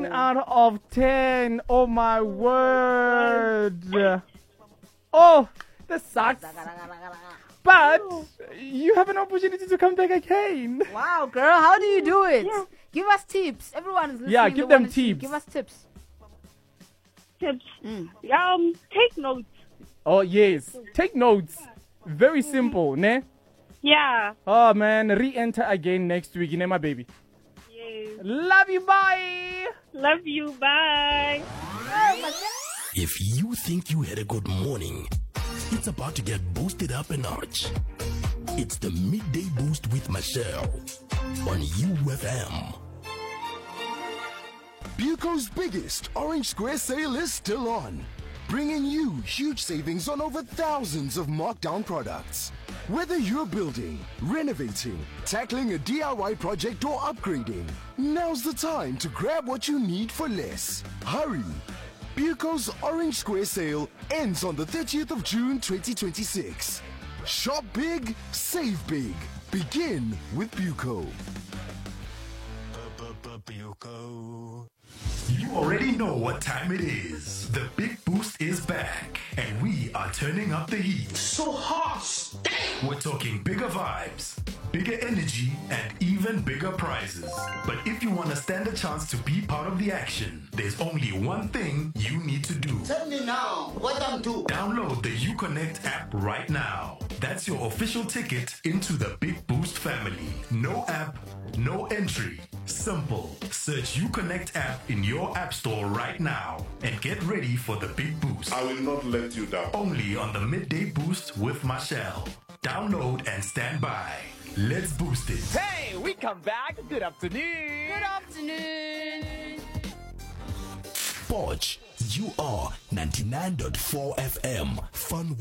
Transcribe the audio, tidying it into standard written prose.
out of 10. Oh my word. Oh, that sucks. But you have an opportunity to come back again. Wow, girl, how do you do it? Yeah. Give us tips. Everyone is listening. Yeah, give them tips. Give us tips. Tips. Take notes. Oh, yes. Take notes. Very simple, ne? Yeah. Oh, man. Re-enter again next week, ne, my baby? Yes. Love you, bye. Love you, bye. If you think you had a good morning, it's about to get boosted up a notch. It's the Midday Boost with Michelle on UFM. Buco's biggest Orange Square sale is still on, bringing you huge savings on over thousands of markdown products. Whether you're building, renovating, tackling a DIY project or upgrading, now's the time to grab what you need for less. Hurry! Buco's Orange Square sale ends on the 30th of June 2026. Shop big, save big. Begin with Buco. You already know what time it is. The Big Boost is back, and we are turning up the heat. So hot! We're talking bigger vibes, bigger energy, and even bigger prizes. But if you want to stand a chance to be part of the action, there's only one thing you need to do. Tell me now, what I'm doing? Download the UConnect app right now. That's your official ticket into the Big Boost family. No app, no entry. Simple. Search UConnect app in your app store right now and get ready for the Big Boost. I will not let you down. Only on the Midday Boost with Michelle. Download and stand by. Let's boost it. Hey, we come back. Good afternoon. Good afternoon. Poch, you are 99.4 FM. Fun